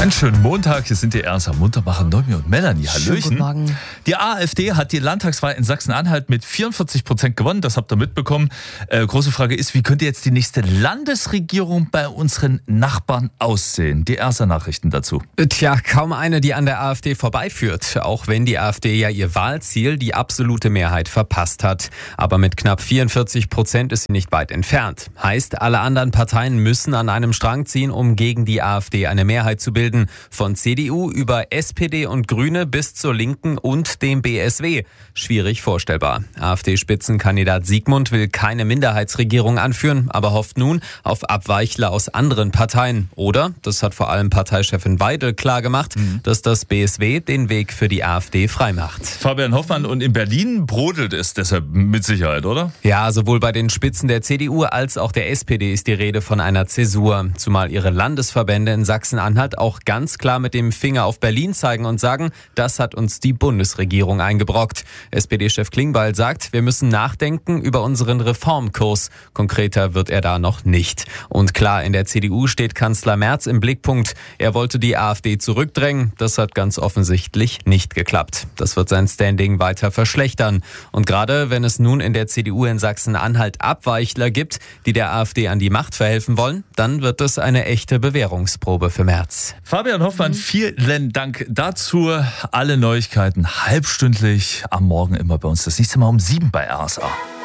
Einen schönen Montag, hier sind die RSA Muntermacher, Noemi und Melanie. Hallöchen. Guten Morgen. Die AfD hat die Landtagswahl in Sachsen-Anhalt mit 44% gewonnen, das habt ihr mitbekommen. Große Frage ist, wie könnte jetzt die nächste Landesregierung bei unseren Nachbarn aussehen? Die RSA-Nachrichten dazu. Tja, kaum eine, die an der AfD vorbeiführt, auch wenn die AfD ja ihr Wahlziel, die absolute Mehrheit, verpasst hat. Aber mit knapp 44% ist sie nicht weit entfernt. Heißt, alle anderen Parteien müssen an einem Strang ziehen, um gegen die AfD eine Mehrheit zu bilden. Von CDU über SPD und Grüne bis zur Linken und dem BSW. Schwierig vorstellbar. AfD-Spitzenkandidat Siegmund will keine Minderheitsregierung anführen, aber hofft nun auf Abweichler aus anderen Parteien. Oder, das hat vor allem Parteichefin Weidel klargemacht, dass das BSW den Weg für die AfD freimacht. Fabian Hoffmann, und in Berlin brodelt es deshalb mit Sicherheit, oder? Ja, sowohl bei den Spitzen der CDU als auch der SPD ist die Rede von einer Zäsur. Zumal ihre Landesverbände in Sachsen-Anhalt auch ganz klar mit dem Finger auf Berlin zeigen und sagen, das hat uns die Bundesregierung eingebrockt. SPD-Chef Klingbeil sagt, wir müssen nachdenken über unseren Reformkurs. Konkreter wird er da noch nicht. Und klar, in der CDU steht Kanzler Merz im Blickpunkt. Er wollte die AfD zurückdrängen. Das hat ganz offensichtlich nicht geklappt. Das wird sein Standing weiter verschlechtern. Und gerade wenn es nun in der CDU in Sachsen-Anhalt Abweichler gibt, die der AfD an die Macht verhelfen wollen, dann wird es eine echte Bewährungsprobe für Merz. Fabian Hoffmann, vielen Dank dazu. Alle Neuigkeiten halbstündlich am Morgen immer bei uns. Das nächste Mal um 7 bei RSA.